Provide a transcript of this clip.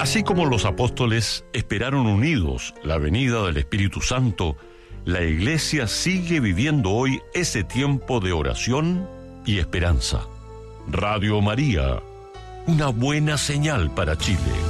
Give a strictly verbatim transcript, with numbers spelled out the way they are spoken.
Así como los apóstoles esperaron unidos la venida del Espíritu Santo, la Iglesia sigue viviendo hoy ese tiempo de oración y esperanza. Radio María, una buena señal para Chile.